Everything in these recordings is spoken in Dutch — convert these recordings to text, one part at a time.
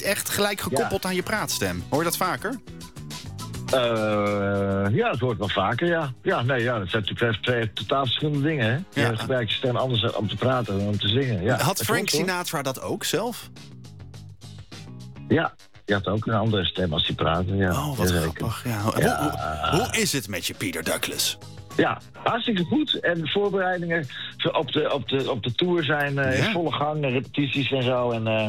echt gelijk gekoppeld aan je praatstem. Hoor je dat vaker? Ja, het hoort wel vaker, ja. Dat zijn natuurlijk twee totaal verschillende dingen, hè? Ja. Je gebruikt je stem anders om te praten dan om te zingen, ja. Had Frank Sinatra dat ook zelf? Ja, die had ook een andere stem als hij praatte, ja. Oh, wat Zeker. grappig. Ja. Hoe is het met je, Peter Douglas? Ja, hartstikke goed. En de voorbereidingen op de tour zijn in volle gang, repetities en zo.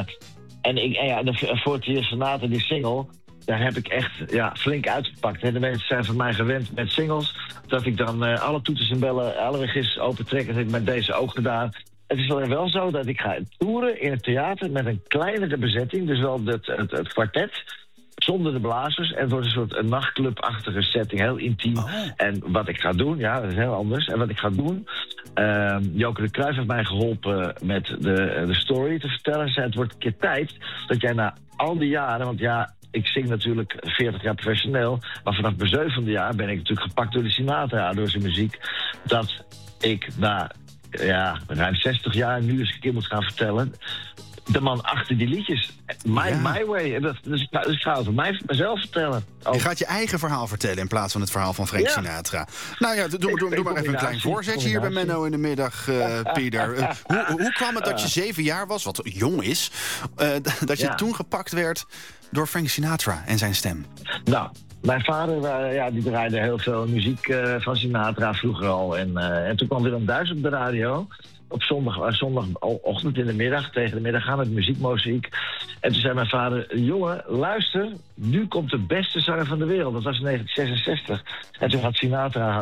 Voor het eerst Sinatra, die single, daar heb ik echt flink uitgepakt. De mensen zijn van mij gewend met singles, dat ik dan alle toeters en bellen, alle registers opentrek. Dat heb ik met deze ook gedaan. Het is wel zo dat ik ga toeren in het theater met een kleinere bezetting. Dus wel het kwartet, zonder de blazers. En het wordt een soort nachtclubachtige setting, heel intiem. Oh. En wat ik ga doen, dat is heel anders. En wat ik ga doen, Joke de Cruijff heeft mij geholpen met de story te vertellen. Zei, het wordt een keer tijd dat jij na al die jaren, want ik zing natuurlijk 40 jaar professioneel, maar vanaf mijn 7e jaar ben ik natuurlijk gepakt door de Sinatra, door zijn muziek, dat ik na ruim 60 jaar nu eens een keer moet gaan vertellen, de man achter die liedjes, My Way, dus ik ga het mezelf vertellen. Je gaat je eigen verhaal vertellen in plaats van het verhaal van Frank Sinatra. Nou ja, doe maar even een klein voorzetje hier bij Menno in de middag, Pieter. Hoe kwam het dat je 7 jaar was, wat jong is, dat je toen gepakt werd door Frank Sinatra en zijn stem? Nou, mijn vader die draaide heel veel muziek van Sinatra vroeger al. En toen kwam Willem Duis op de radio. Op zondagochtend in de middag, tegen de middag gaan met muziekmozaïek. En toen zei mijn vader, jongen, luister, nu komt de beste zanger van de wereld. Dat was in 1966. En toen had Sinatra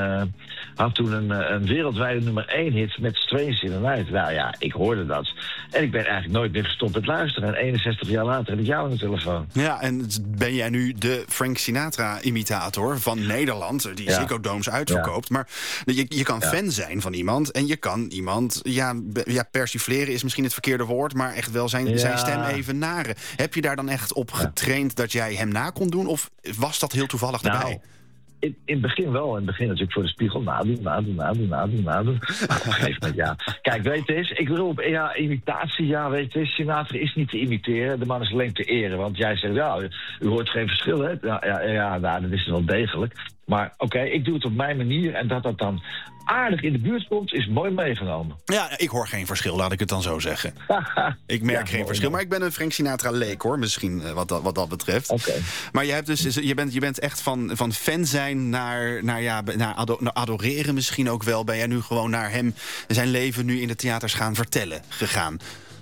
toen een wereldwijde nummer 1 hit met Strange in the Night. Nou ja, ik hoorde dat. En ik ben eigenlijk nooit meer gestopt met luisteren. En 61 jaar later heb ik jou aan de telefoon. Ja, en ben jij nu de Frank Sinatra-imitator van Nederland, die Ziggo Domes uitverkoopt. Maar je kan fan zijn van iemand en je kan iemand persifleren is misschien het verkeerde woord, maar echt wel zijn stem even naren. Heb je daar dan echt op getraind dat jij hem na kon doen, of was dat heel toevallig erbij? In het begin wel. In het begin natuurlijk voor de spiegel. Nadoen. Maar op een gegeven moment, Kijk, weet je eens, ik wil op imitatie, weet je eens, Sinatra is niet te imiteren. De man is alleen te eren. Want jij zegt, u hoort geen verschil, hè? Dat is wel degelijk. Maar oké, ik doe het op mijn manier. En dat dan aardig in de buurt komt, is mooi meegenomen. Ja, ik hoor geen verschil, laat ik het dan zo zeggen. Ik merk geen verschil, maar ik ben een Frank Sinatra-leek, hoor. Misschien wat dat betreft. Okay. Maar je bent echt van fan zijn naar adoreren misschien ook wel. Ben jij nu gewoon naar hem zijn leven nu in de theaters gaan vertellen gegaan?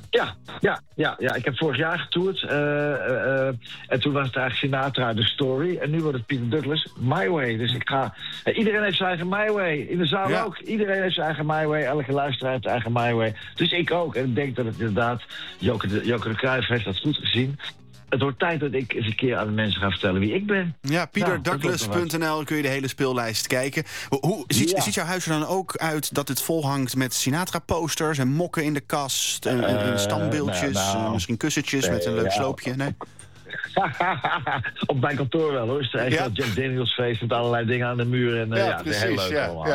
Ja. Ik heb vorig jaar getoerd. En toen was het eigenlijk Sinatra, The Story. En nu wordt het Peter Douglas, My Way. Dus ik ga... iedereen heeft zijn eigen My Way. In de zaal ook. Iedereen heeft zijn eigen My Way. Elke luisteraar heeft zijn eigen My Way. Dus ik ook. En ik denk dat het inderdaad... Joke de Cruijff heeft dat goed gezien. Het wordt tijd dat ik eens een keer aan de mensen ga vertellen wie ik ben. Ja, PeterDouglas.nl kun je de hele speellijst kijken. Ziet jouw huis er dan ook uit dat het volhangt met Sinatra-posters en mokken in de kast, en standbeeldjes, misschien kussentjes met een leuk sloopje? Nee? Op mijn kantoor wel, hoor. Het is echt Jack Daniels feest met allerlei dingen aan de muur. En, precies, heel leuk allemaal.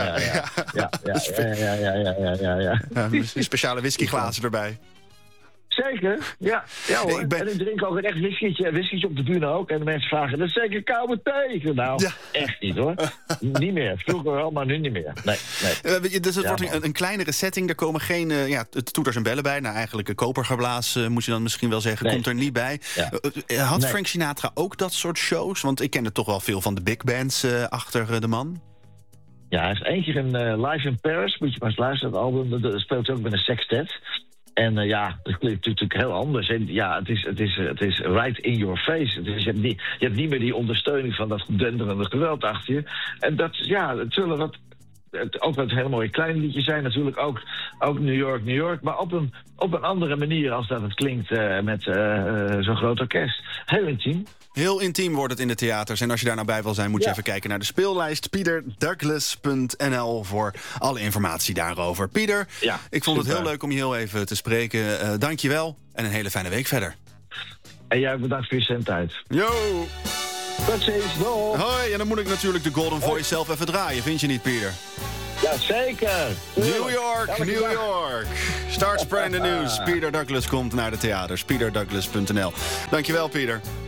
Speciale whiskyglazen erbij. Zeker, ja hoor. En ik drink ook een echt whiskytje op de bühne ook. En de mensen vragen, dat is zeker koude thee? Nou, echt niet hoor. Niet meer. Vroeger wel, maar nu niet meer. Nee. Dus het wordt een kleinere setting. Er komen geen toeters en bellen bij. Nou, eigenlijk een kopergeblaas, moet je dan misschien wel zeggen, komt er niet bij. Had Frank Sinatra ook dat soort shows? Want ik kende toch wel veel van de big bands achter de man. Ja, hij heeft één keer een Live in Paris. Moet je maar eens luisteren, het album. Dat speelt hij ook met een sextet. En dat klinkt natuurlijk heel anders. En het is right in your face. Dus je hebt niet meer die ondersteuning van dat denderende geweld achter je. En dat, het zullen ook wat hele mooie kleine liedjes zijn. Natuurlijk ook New York. Maar op een andere manier als dat het klinkt met zo'n groot orkest. Heel intiem. Heel intiem wordt het in de theaters. En als je daar nou bij wil zijn, moet je even kijken naar de speellijst. PeterDouglas.nl voor alle informatie daarover. Pieter, ik vond het heel leuk om je heel even te spreken. Dank je wel en een hele fijne week verder. En jij bedankt voor je zendtijd. Yo! Tot ziens, doei! Hoi, en dan moet ik natuurlijk de Golden Voice zelf even draaien. Vind je niet, Pieter? Jazeker. New York. Start spreading the news. Peter Douglas komt naar de theaters. PeterDouglas.nl. Dankjewel, Pieter.